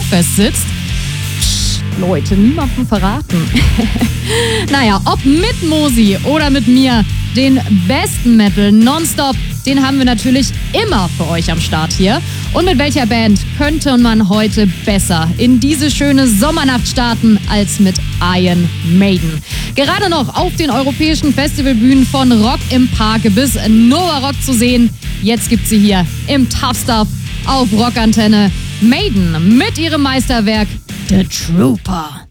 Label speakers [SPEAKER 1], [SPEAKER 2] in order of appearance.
[SPEAKER 1] Rockfest sitzt. Psst, Leute, niemandem verraten. Naja, ob mit Mosi oder mit mir, den besten Metal nonstop, den haben wir natürlich immer für euch am Start hier. Und mit welcher Band könnte man heute besser in diese schöne Sommernacht starten als mit Iron Maiden? Gerade noch auf den europäischen Festivalbühnen von Rock im Park bis Nova Rock zu sehen. Jetzt gibt sie hier im Tough Stuff auf Rockantenne. Maiden mit ihrem Meisterwerk The Trooper.